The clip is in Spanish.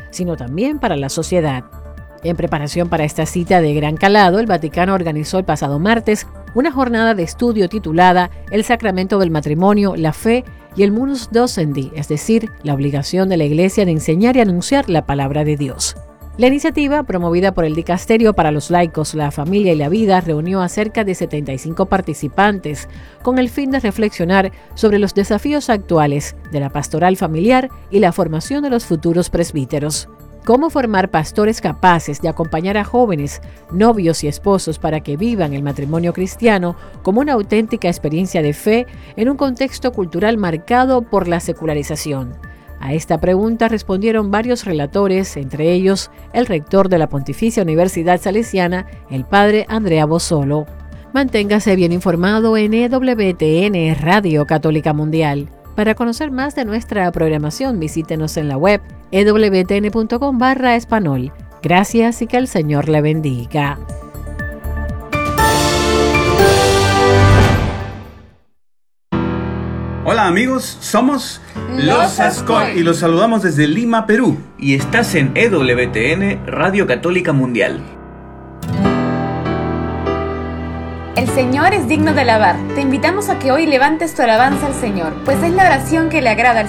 sino también para la sociedad. En preparación para esta cita de gran calado, el Vaticano organizó el pasado martes una jornada de estudio titulada El sacramento del matrimonio, la fe y el munus docendi, es decir, la obligación de la Iglesia de enseñar y anunciar la palabra de Dios. La iniciativa, promovida por el Dicasterio para los Laicos, la Familia y la Vida, reunió a cerca de 75 participantes con el fin de reflexionar sobre los desafíos actuales de la pastoral familiar y la formación de los futuros presbíteros. Cómo formar pastores capaces de acompañar a jóvenes, novios y esposos para que vivan el matrimonio cristiano como una auténtica experiencia de fe en un contexto cultural marcado por la secularización. A esta pregunta respondieron varios relatores, entre ellos el rector de la Pontificia Universidad Salesiana, el padre Andrea Bozzolo. Manténgase bien informado en EWTN Radio Católica Mundial. Para conocer más de nuestra programación, visítenos en la web ewtn.com/español. Gracias y que el Señor le bendiga. Hola amigos, somos Los Ascoy y los saludamos desde Lima, Perú. Y estás en EWTN Radio Católica Mundial. El Señor es digno de alabar. Te invitamos a que hoy levantes tu alabanza al Señor, pues es la oración que le agrada al